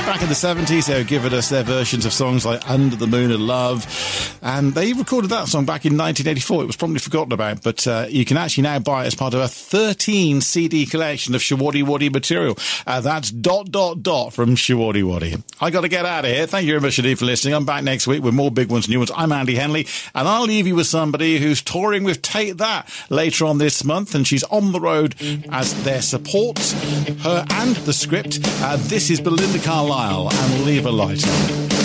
back in the 70s, they were giving us their versions of songs like Under the Moon of Love, and they recorded that song back in 1984. It was probably forgotten about, but you can actually now buy it as part of a 13 CD collection of Showaddy Waddy material. That's ... from Showaddy Waddy. I got to get out of here. Thank you very much indeed for listening. I'm back next week with more big ones, new ones. I'm Andy Henley, and I'll leave you with somebody who's touring with Take That later on this month, and she's on the road as their support, her and the Script. This is Belinda Carlisle and Leave a Light On.